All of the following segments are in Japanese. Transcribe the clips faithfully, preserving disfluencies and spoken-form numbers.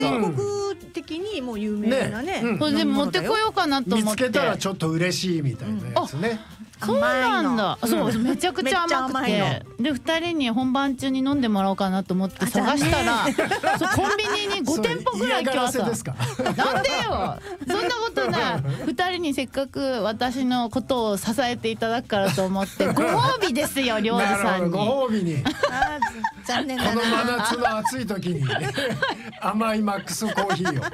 全国的にもう有名なね。 これで持ってこようかなと思って。 見つけたらちょっと嬉しいみたいなやつね。 そうなんだ。そうめちゃくちゃ甘くて、で二人に本番中に飲んでもらおうかなと思って探したら、そうコンビニにご店舗ぐらい今日さ。なんでよ。そんなことない。二人にせっかく私のことを支えていただくからと思ってご褒美ですよ、領事さんに。 ご褒美に。 残念だな。 この真夏の暑い時に甘いマックスコーヒーを。はい。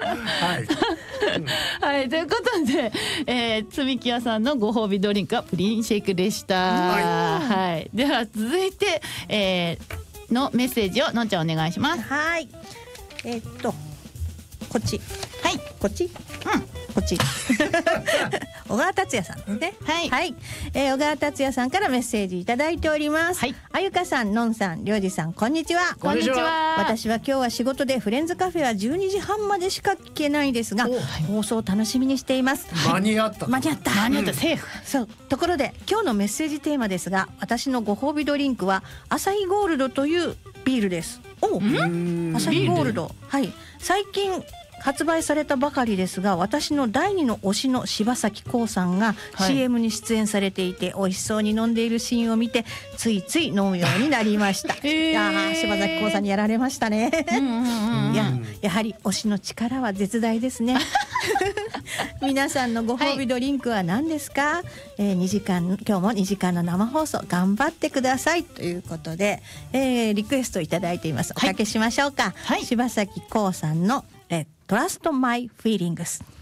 はい、ということで、えー、積み木屋さんのご褒美ドリンクはプリンシェイクでした。はい、はい、では続いて、えー、のメッセージをのんちゃんお願いします。 はい、えー、っとこっち、 はい、 こっち、うん、こっち小川達也さんですね。 はい、 はい、えー、小川達也さんからメッセージいただいております。はい、あゆかさん、のんさん、りょうじさん、こんにちは。 こんにちは。 私は今日は仕事でフレンズカフェはじゅうにじはんまでしか聞けないですが、放送を楽しみにしています。 間に合った間に合った間に合った、セーフ。 そう、ところで今日のメッセージテーマですが、私のご褒美ドリンクはアサヒゴールドというビールです。お、アサヒゴールド、はい、最近発売されたばかりですが、私の第二の推しの柴咲コウさんが シーエム に出演されていて、美味しそうに飲んでいるシーンを見てついつい飲むようになりました。いやー、柴咲コウさんにやられましたね。いや、やはり推しの力は絶大ですね。皆さんのご褒美ドリンクは何ですか？えー、にじかん、今日もにじかんの生放送頑張ってくださいということで、えー、リクエストいただいています。おかけしましょうか。はい、柴咲コウさんの、えー、Trust My Feelings。